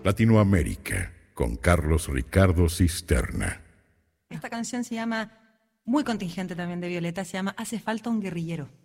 Latinoamérica, con Carlos Ricardo Cisterna. Esta canción se llama, muy contingente también de Violeta, se llama Hace falta un guerrillero.